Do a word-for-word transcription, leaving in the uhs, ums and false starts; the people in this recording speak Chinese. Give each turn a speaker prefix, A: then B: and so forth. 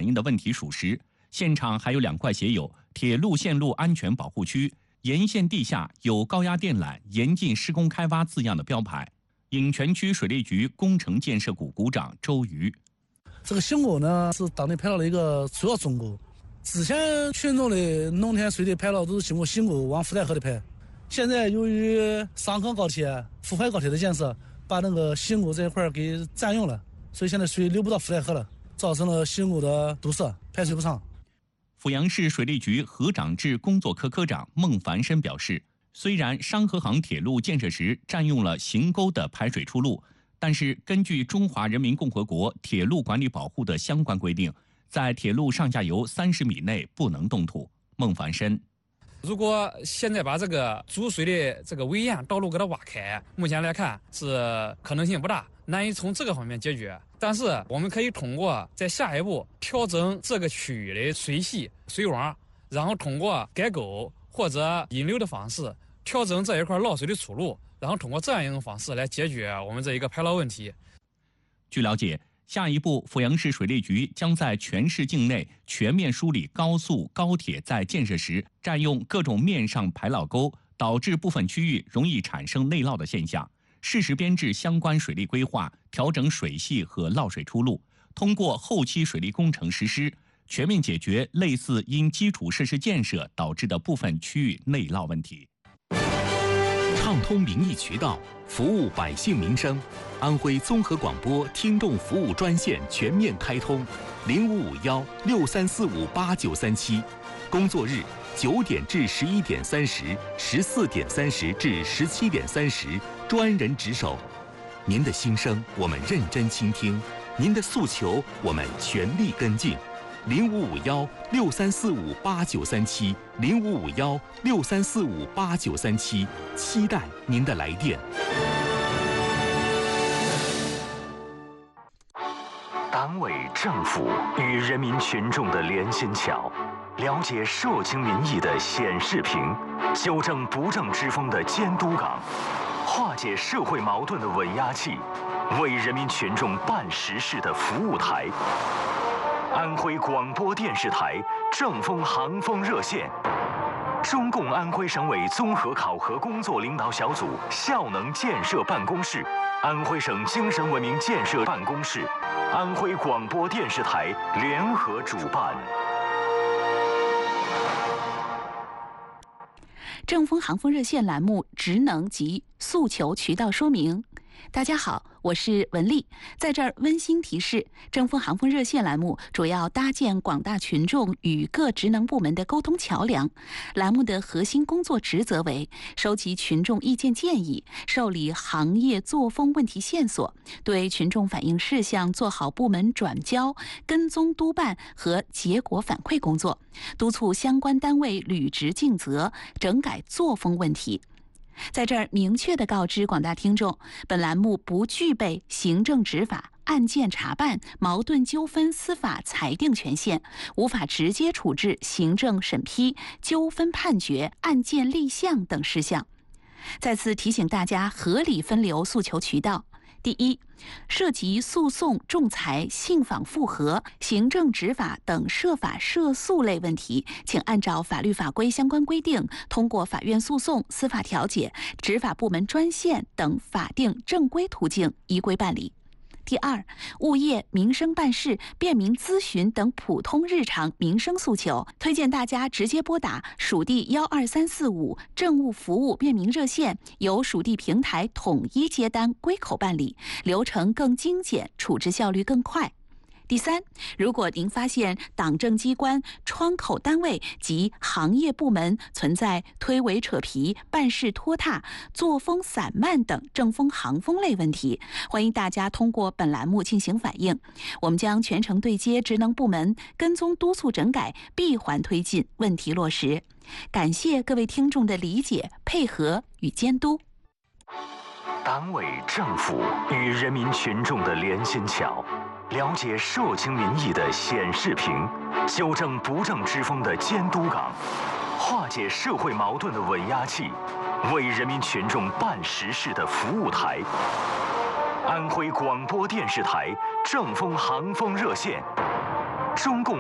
A: 映的问题属实。现场还有两块写有“铁路线路安全保护区”、“沿线地下有高压电缆，严禁施工开挖”字样的标牌。颍泉区水利局工程建设股股长周瑜：
B: 这个信号呢是当地拍到的一个主要忠告。之前群众的农田水利拍到都是经过信号往福泰河的拍，现在由于上港高铁、沪淮高铁的建设，把那个信号这一块给占用了，所以现在水流不到福泰河了，造成了信号的堵塞，排水不畅。
A: 阜阳市水利局河长制工作科科长孟凡生表示，虽然商河杭铁路建设时占用了行沟的排水出路，但是根据中华人民共和国铁路管理保护的相关规定，在铁路上下游三十米内不能动土。孟凡生：
C: 如果现在把这个主水的这个围堰道路给它挖开，目前来看是可能性不大，难以从这个方面解决。但是我们可以通过在下一步调整这个区域的水系、水网，然后通过改沟或者引流的方式调整这一块涝水的出路，然后通过这样一种方式来解决我们这一个排涝问题。
A: 据了解，下一步阜阳市水利局将在全市境内全面梳理高速、高铁在建设时占用各种面上排涝沟，导致部分区域容易产生内涝的现象，适时编制相关水利规划，调整水系和涝水出路，通过后期水利工程实施，全面解决类似因基础设施建设导致的部分区域内涝问题。
D: 畅通民意渠道，服务百姓民生。安徽综合广播听众服务专线全面开通，零五五幺六三四五八九三七，工作日九点至十一点三十，十四点三十至十七点三十，专人值守。您的心声我们认真倾听，您的诉求我们全力跟进。零五五幺六三四五八九三七，零五五幺六三四五八九三七，期待您的来电。
E: 党委政府与人民群众的连心桥，了解社情民意的显示屏，纠正不正之风的监督岗，化解社会矛盾的稳压器，为人民群众办实事的服务台。安徽广播电视台正风航风热线，中共安徽省委综合考核工作领导小组效能建设办公室，安徽省精神文明建设办公室，安徽广播电视台联合主办。
F: 正风航风热线栏目职能及诉求渠道说明。大家好，我是文丽，在这儿温馨提示，正风航风热线栏目主要搭建广大群众与各职能部门的沟通桥梁。栏目的核心工作职责为收集群众意见建议，受理行业作风问题线索，对群众反映事项做好部门转交、跟踪督办和结果反馈工作，督促相关单位履职尽责，整改作风问题。在这儿明确地告知广大听众，本栏目不具备行政执法、案件查办、矛盾纠纷司法裁定权限，无法直接处置行政审批、纠纷判决、案件立项等事项。再次提醒大家合理分流诉求渠道。第一，涉及诉讼、仲裁、信访复核、行政执法等涉法涉诉类问题，请按照法律法规相关规定，通过法院诉讼、司法调解、执法部门专线等法定正规途径依规办理。第二，物业、民生办事、便民咨询等普通日常民生诉求，推荐大家直接拨打属地幺二三四五政务服务便民热线，由属地平台统一接单归口办理，流程更精简，处置效率更快。第三，如果您发现党政机关、窗口单位及行业部门存在推诿扯皮、办事拖沓、作风散漫等正风行风类问题，欢迎大家通过本栏目进行反映，我们将全程对接职能部门，跟踪督促整改，闭环推进，问题落实。感谢各位听众的理解、配合与监督。
E: 党委政府与人民群众的连心桥，了解社情民意的显示屏，纠正不正之风的监督岗，化解社会矛盾的稳压器，为人民群众办实事的服务台。安徽广播电视台正风航风热线，中共